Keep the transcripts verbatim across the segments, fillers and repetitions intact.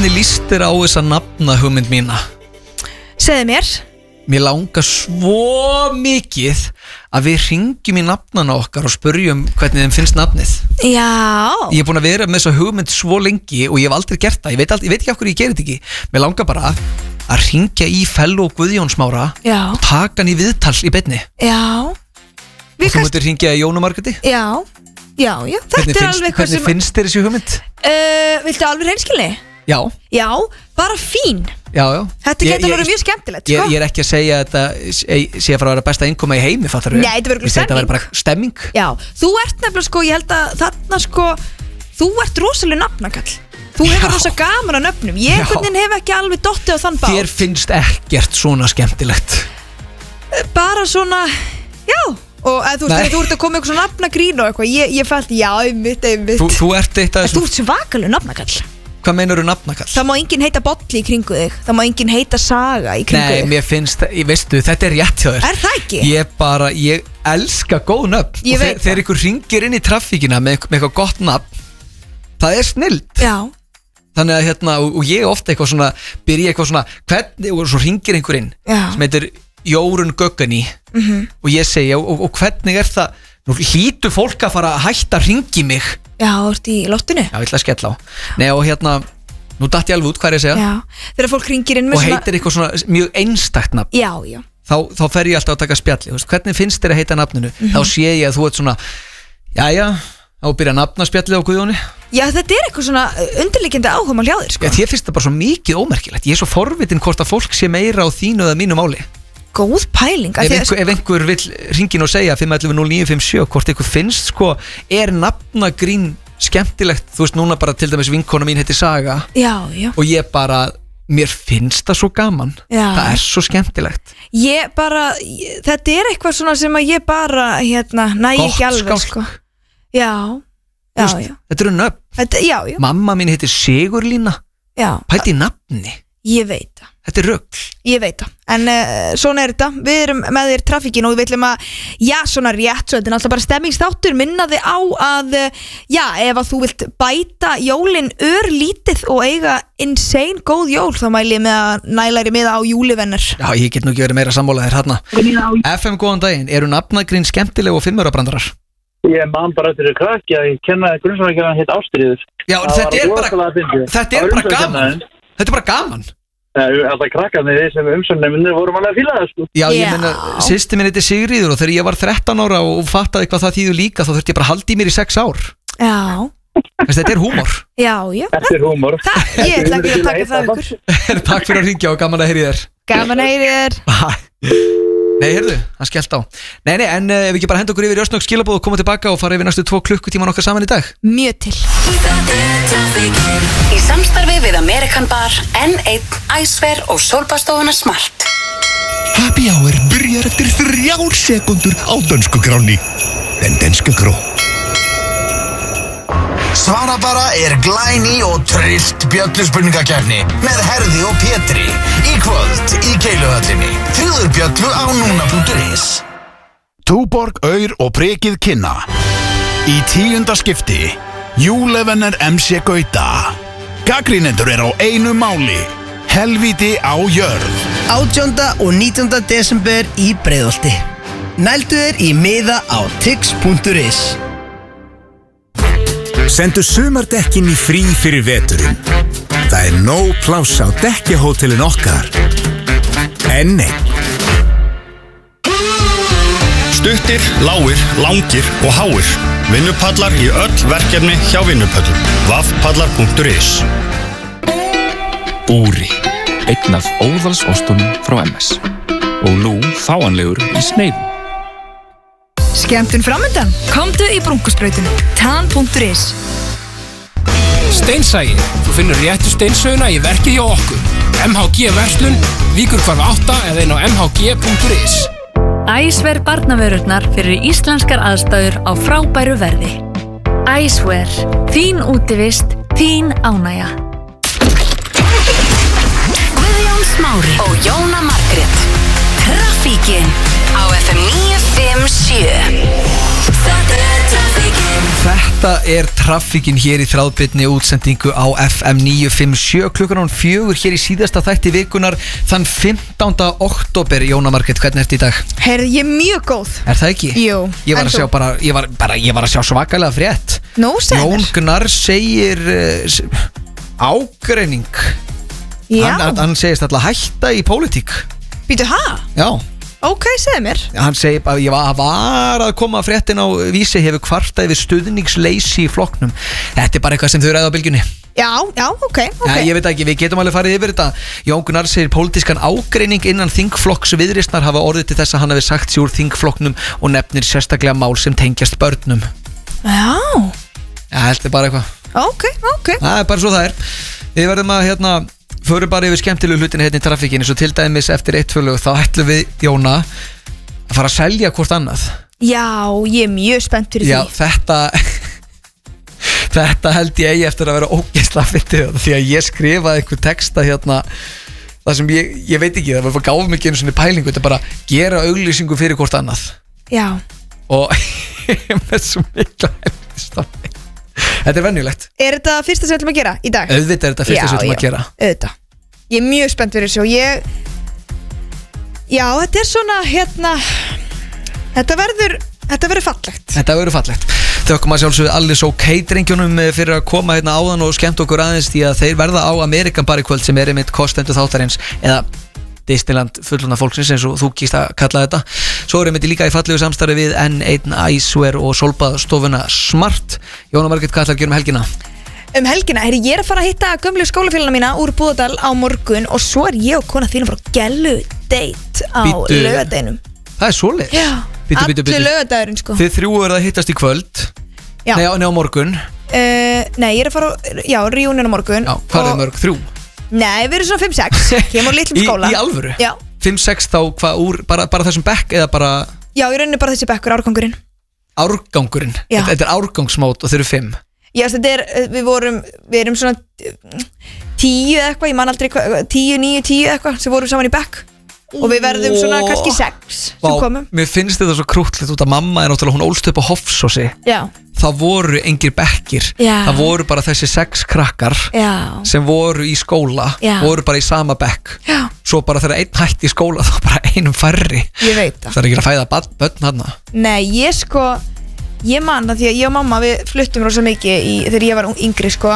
hvernig líst þér á þessa nafna hugmynd mína? Segðu mér. Mér langar svo mikið að við hringjum í nafnana okkar og spurjum hvernig þeim finnst nafnið. Já. Ég er búin að vera með þessa hugmynd svo lengi og ég hef aldrei gert það. Ég veit, aldrei, ég veit ekki af hverju ég gerir þetta ekki. Mér langar bara að hringja í Fellow Guðjón Smára Já. og taka hann í viðtal í beinni. Já. Við og þú myndir hringja í Jónu Margréti? Já. Já, já. Þetta hvernig er finnst, alveg hvernig sem... finnst þér þessi hugmynd? Uh, viltu alveg hreinskilni? Já. Já, bara fín. Já, já. Þetta Ég- getur ég- verið mjög skemmtilegt, sko. Ég, ég er ekki að segja að þetta sé sé að fara að vera besta innkoma í heimi, fattar við? Nei, þetta verður Ég segi þetta stemming. verður bara stemming. Já, þú ert nefnilega sko, ég held að þarna sko, þú ert rosalega nafnakall. Þú hefur Já. rosa gaman á nöfnum. Ég Já. hvernig hef ekki alveg dottið á þann bát. Þér finnst ekkert svona skemmtilegt. Bara svona, já. Og að, þú veist, Nei. þegar þú ert að koma með eitthvað svona nafnagrín og eitthvað, ég, ég fælt, já, einmitt, einmitt. Þú, þú ert eitt að Þú ert svakalega nafnakall. Hvað meinarðu nafnakall? Það má enginn heita Bolli í kringu þig. Það má enginn heita Saga í kringu Nei, þig. mér finnst, ég veistu, þetta er rétt hjá þér. Er það ekki? Ég bara, ég elska góð nöfn. Ég Og veit þe- þegar ykkur ringir inn í traffíkina með, með eitthvað gott nafn, það er snilt. Já. Þannig að hérna, og, og ég ofta eitthvað svona, byrja eitthvað svona, hvernig, og svo ringir einhver inn Já. sem heitir Jórun Göggani Mhm. og ég segja, og, og hvernig er það, nú hlýtur fólk að fara að hætta að ringi mig. Já, þú ert í lottinu. Já, ég ætla að skella á. Nei, og hérna, nú datt ég alveg út, hvað er ég að segja? Já. Þegar fólk ringir inn með Og svona... heitir eitthvað svona mjög einstakt nafn. Já, já. Þá, þá fer ég alltaf að taka spjalli, þú veist, hvernig finnst þér að heita nafninu? Mhm. Þá sé ég að þú ert svona, jæja, þá byrja nafnaspjalli á Guðjóni. Já, þetta er eitthvað svona undirliggjandi áhugamál hjá þér, sko. Já, þér finnst það bara svo mikið ómerkilegt. Ég er svo forvitin hvort að fólk sé meira á þínu eða mínu máli. Góð pæling. Ef einhver, ef einhver vill ringin og segja fimm ellefu núll níu fimm sjö hvort einhver finnst sko, er nafnagrín skemmtilegt, þú veist, núna bara til dæmis vinkona mín heitir Saga Já, já. og ég bara, mér finnst það svo gaman. Já. Það er svo skemmtilegt. Ég bara, ég, þetta er eitthvað svona sem að ég bara, hérna, næ Gott ekki alveg, skálk. sko. Já, Þú já, veist, já. Þetta eru nöfn. Þetta, já, já. Mamma mín heitir Sigurlína. Já. Pældi í nafni. Ég veit það. Þetta er rugl. Ég veit það, en uh, svona er þetta. Við erum með þér traffíkin og við viljum að, já, svona rétt, svo þetta er náttúrulega bara stemmingsþáttur, minna þig á að, uh, já, ef að þú vilt bæta jólin örlítið og eiga insane góð jól, þá mæli ég með að nælæri með á júlivenner. Já, ég get nú ekki verið meira sammála þér hérna. F M, góðan daginn, eru nafnagrín skemmtileg og fimmurabrandarar? Ég man bara eftir að krakki að ég kennaði grunnskólakennarann hitt Ástríður. Já, Það þetta var er bara, rosalega fyndið. þetta Það er var bara gaman. umsjónarkennarinn. Þetta er bara gaman. Alltaf krakkarnir sem umsjónarnefnir voru manna að fíla það, sko. Já, ég Já. meina, sýsti minn heitir Sigríður og þegar ég var þrettán ára og fattaði hvað það þýður líka þá þurfti ég bara að halda í mér í sex ár. Já, Þess, þetta er húmor. já, já. Þetta er húmor. Það, ég ætla ekki að taka það ykkur. Takk fyrir að ringja og gaman að heyri þér. Gaman að heyri þér. Nei, heyrðu, hann skellt á. Nei, nei, en uh, ef við ekki bara henda okkur yfir í örsnögg skilabóð og koma tilbaka og fara yfir næstu tvo klukkutíman okkar saman í dag. Mjög til. Í samstarfi við American Bar, N einn, Æsver og Sólbastofuna Smart. Happy Hour byrjar eftir þrjár sekundur á dönsku gráni. Den danske grå. Svara bara er glæný og trillt bjölluspurningakefni með Herði og Pétri í kvöld í Keiluhöllinni. Tryggður bjöllu á núna punktur is. Túborg, Aur og Prikið kynna. Í tíunda skipti, Júlevenner M C Gauta. Gagnrýnendur er á einu máli. Helvíti á jörð. átjánda og nítjánda desember í Breiðholti. Nældu þér í miða á tix punktur is. Sendu sumardekkin í frí fyrir veturinn. Það er nóg pláss á dekkjahótelin okkar. En nei. Stuttir, lágir, langir og háir. Vinnupallar í öll verkefni hjá Vinnupöllum. vafpallar punktur is. Búri, einn af óðalsostunum frá M S og nú fáanlegur í sneiðum. Skemmtun framöndan? Komdu í brúnkusbrautun. tan punktur is. Steinsæi, þú finnur réttu steinsöguna í verkið hjá okkur. M H G Verslun, Víkurhvarf átta eða inn á m h g punktur is. Æsver barnavörurnar fyrir íslenskar aðstæður á frábæru verði. Æsver, þín útivist, þín ánægja. Guðjón Smári og Jóna Margrét. Traffíkin á F M níu fimm sjö. Þetta er traffíkin. Þetta er traffíkin hér í þráðbyrni útsendingu á F M níu fimm sjö klukkan án fjögur hér í síðasta þætti vikunar þann fimmtánda október. Jóna Margrét, hvernig ertu í dag? Heyrðu, ég er mjög góð. Er það ekki? Jú. Ég var en að sjá þú? bara, ég var, bara, ég var að sjá svakalega frétt. Nú, segir Jón mér. Gnarr segir uh, ágreining. Já. Hann, hann segist alltaf hætta í pólitík. Býtu, ha? Já. Ok, segðu mér. Hann segir bara, ég var, var að koma að fréttin á Vísi hefur kvartað yfir stuðningsleysi í flokknum. Þetta er bara eitthvað sem þau ræða á bylgjunni. Já, já, ok, ok. Ja, ég veit ekki, við getum alveg farið yfir þetta. Jón Gnarr segir pólitískan ágreining innan þingflokks Viðreisnar hafa orðið til þess að hann hafi sagt sér úr þingflokknum og nefnir sérstaklega mál sem tengjast börnum. Já. Ja, þetta er bara eitthvað. Ok, ok. Það er bara svo það er. Við verðum að hérna förum bara yfir skemmtilegu hlutina hérna í trafikkinni. Svo til dæmis eftir eitt tvö lög þá ætlum við, Jóna, að fara að selja hvort annað. Já, ég er mjög spennt fyrir Já, því. þetta Þetta held ég eigi eftir að vera ógeðslega fyndið því að ég skrifaði einhver texta hérna það sem ég, ég veit ekki, það var bara gáð mikið einu svona pælingu, þetta er bara gera auglýsingu fyrir hvort annað Já. og með svo mikla hefnistofni. Þetta er venjulegt. Er þetta fyrsta sem við ætlum að gera í dag? Auðvitað er þetta fyrsta sem við ætlum að gera. Já, auðvitað. Ég er mjög spennt fyrir þessu og ég Já, þetta er svona hérna Þetta verður Þetta verður fallegt. Þetta verður fallegt. Þökkum að sjálfsögðu allir OK drengjónum fyrir að koma hérna áðan og skemmt okkur aðeins því að þeir verða á Amerikan Bar í kvöld sem er einmitt kostendur þáttarins eða Disneyland fulluna fólksins eins og þú kýst að kalla þetta. Svo erum við líka í fallegu samstarfi við N einn Icewear og sólbaðstofuna Smart. Jóna Margrét, hvað ætlar að gera um helgina? Um helgina, er ég er að fara að hitta gömlu skólafélagana mína úr Búðardal á morgun og svo er ég og kona þín að fara að gellu date á Bíddu. laugardeginum. Það er svoleiðis. Já, Bíddu, bíddu, bíddu. allir laugardagurinn sko. Þið þrjú eru að hittast í kvöld. Já. Nei, á, nei, á morgun. Uh, nei, ég er að fara, á- já, reunion á morgun. Já, hvað er mörg? Þrjú? Nei, við erum svona fimm sex, kemur litlum Í, skóla. í alvöru? Já, fimm sex þá hvað úr, bara, bara þessum bekk eða bara já, ég raunin bara þessi bekkur, árgangurinn. árgangurinn? Já. Þetta, þetta er árgangsmót og þeir eru fimm. Já, þetta er, uh, við vorum, við erum svona uh, tíu eða eitthvað, ég man aldrei hvað, tíu, níu, tíu eða eitthvað sem vorum saman í bekk. Og við verðum svona Ó. kannski sex sem Vá, komum. mér finnst þetta svo krútlegt út að mamma er náttúrulega, hún ólst upp á Hofsósi. Já, Það voru engir bekkir. Já. Það voru bara þessi sex krakkar já, sem voru í skóla, Já. voru bara í sama bekk. já, Svo bara þegar einn hætti í skóla þá bara einum færri. ég veit það. Það er ekki að fæða bad- börn hann. Nei, ég sko, ég man það því að ég og mamma við fluttum rosa mikið í, þegar ég var ung- yngri sko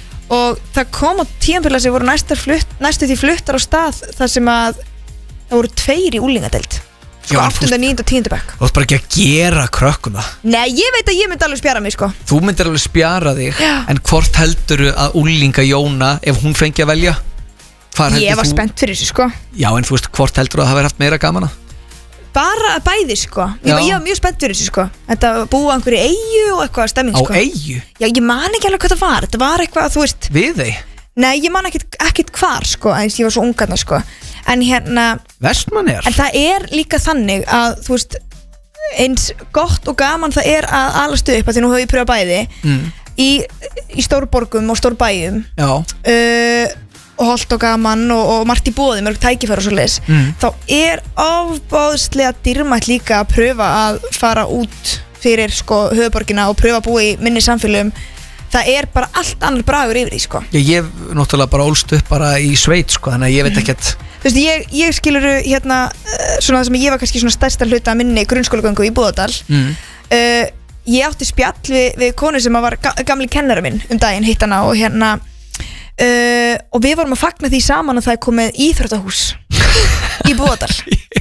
og það kom á tímabila sem voru næstar flutt, næstu því fluttar á stað þar sem að það voru tveir í úlingadeild sko, Já, en þú áttunda, níunda og tíunda bekk. Þú ert bara ekki að gera krökkuna. Nei, ég veit að ég myndi alveg spjara mig sko. Þú myndir alveg spjara þig. Já. En hvort heldur að úlinga Jóna ef hún fengi að velja? Hvar heldur Ég var þú? spennt fyrir þessu sko. Já, en þú veist, hvort heldur að það hafi haft meira gaman að? Bara bæði sko. Ég, Já. var- ég var mjög spennt fyrir þessu sko. Þetta búa einhverju eyju og eitthvað stemming Á sko. eyju? Já, ég man ekki alveg hvað það var. Þetta var eitthvað, þú veist. Við þeir? Nei, ég man ekkit, ekkit hvar sko, eins ég var svo ungarna sko. En hérna, Vestmannaeyjar? en það er líka þannig að þú veist, eins gott og gaman það er að alastu upp, að því nú hefur ég pröfað bæði Mm. í, í stórborgum og stórbæjum Já. uh, og holt og gaman og, og margt í bóði, mörg tækifæri og svo leis Mm. þá er ofbáðslega dýrmætt líka að pröfa að fara út fyrir sko höfuborgina og pröfa að búa í minni samfélögum. Það er bara allt annar bragur yfir því sko. Ég, ég náttúrulega bara ólst upp bara í sveit sko, þannig að ég veit ekkert. Þú veist, ég, ég skiluru hérna uh, svona það sem ég var kannski svona stærsta hluta af minni grunnskólagöngu í Búðardal. Mm. uh, Ég átti spjall við, við konu sem var ga gamli kennara minn um daginn, hitt hana og hérna uh, og við vorum að fagna því saman að það er komið íþróttahús í Búðardal.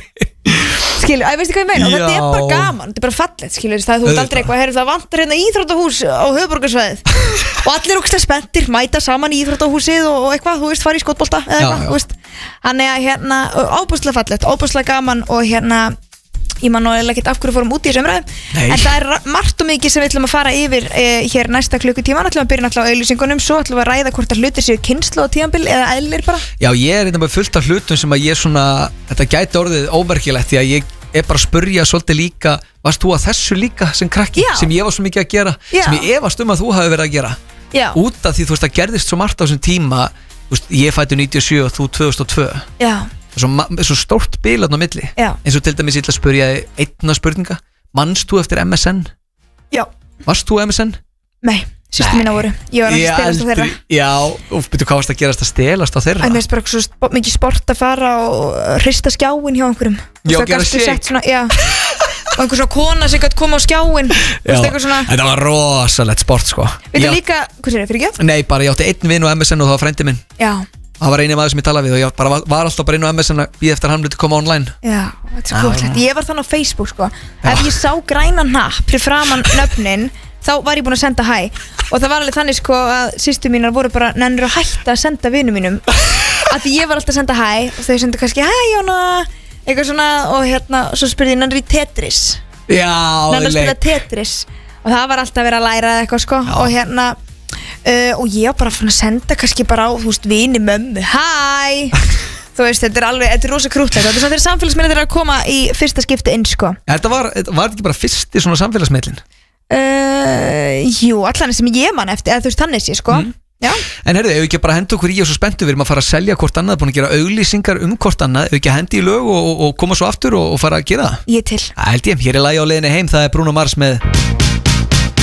Skilur, að veistu hvað ég meina? Og þetta er bara Já. gaman, þetta er bara fallegt, skilur, það þú ert Auðvitað. aldrei eitthvað, heyrðu það vantar hérna íþróttahús á höfuborgarsvæðið og allir er ógeðslega spenntir, mæta saman í íþróttahúsið og, og eitthvað, þú veist, fara í skotbolta eða Já, eitthvað, já. þú veist. Þannig að hérna, ábúslega fallegt, ábúslega gaman og hérna, ég man nú eiginlega ekkert af hverju fórum út í þessu umræðum, Nei. en það er ra- margt og mikið sem við ætlum að fara yfir e, hér næsta klukkutíma, ætlum að byrja náttúrulega á auglýsingunum, svo ætlum við að ræða hvort að hlutir séu kynslu á tímabil eða eðlir bara. Já, ég er einnig bara fullt af hlutum sem að ég svona, þetta gæti orðið ómerkilegt því að ég er bara að spurja svolítið líka, varst þú að þessu líka sem krakki, Já. sem ég var svo mikið að gera, Já. sem ég efast um að þú hafi verið að gera, Já, út af því þú veist að gerðist svo margt á þessum tíma, þú veist, ég fættu níutíu og sjö og þú tvö þúsund og tvö, já, svo, ma- svo stórt bilan á milli, já, eins og til dæmis ég ætla að spurja þig einna spurninga, manst þú eftir M S N? já, Varst þú M S N? Nei, sýstu mína voru Ég var ekki að stelast á þeirra Já, og betur hvað varst að gerast að stelast á þeirra? Það er bara svo sp mikið sport að fara og hrista skjáin hjá einhverjum Já, gera shake Já, og einhver svona kona sem gæti koma á skjáin svona... Þetta var rosalegt sport sko Við þú líka, hvað sér þið, fyrir ekki? Nei, bara ég átti einn vinn á M S N og það var frændi minn Já Það var eini maður sem ég talaði við og ég bara var, var alltaf bara inn á M S N að býða eftir að hann myndi koma online Já, þetta er skóðlegt Ég var þannig á Facebook sko Ef ég sá græna napp fyrir framan nöfnin þá var ég búin að senda hæ og það var alveg þannig sko að systur mínar voru bara nennur að hætta að senda vinum mínum af því ég var alltaf að senda hæ og þau sendu kannski hæ Jóna eitthvað svona og hérna svo spurði ég nennur í Tetris Já, nennur að spila Tetris og það var alltaf verið að læra eitthvað sko Já. og hérna uh, og ég var bara fann að senda kannski bara á þú veist vini mömmu hæ þú veist þetta er alveg þetta er rosa krútlegt þetta er svona þegar samfélagsmiðlar þeirra að koma í fyrsta skipti inn sko Þetta var, var ekki bara fyrsti svona samfélagsmiðlin Uh, jú, allan sem ég man eftir eða þú veist þannig sé sko mm. En herðu, ef við ekki bara henda okkur í og svo spenntu við erum að fara að selja hvort annað, búin að gera auglýsingar um hvort annað, ef við ekki hendi í lög og, og, og koma svo aftur og, og fara að gera það Ég til Það held ég, hér er lagi á leiðinni heim, það er Bruno Mars með